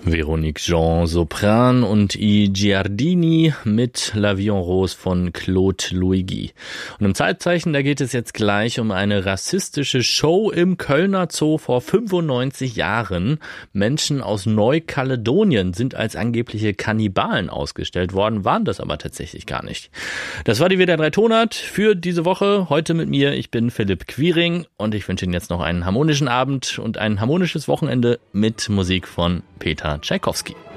Véronique Jean, Sopran und I Giardini mit La Vie en Rose von Claude Luigi. Und im Zeitzeichen, da geht es jetzt gleich um eine rassistische Show im Kölner Zoo vor 95 Jahren. Menschen aus Neukaledonien sind als angebliche Kannibalen ausgestellt worden, waren das aber tatsächlich gar nicht. Das war die WDR 3 Tonart für diese Woche. Heute mit mir, ich bin Philipp Quiring und ich wünsche Ihnen jetzt noch einen harmonischen Abend und ein harmonisches Wochenende mit Musik von Peter Tschaikowski.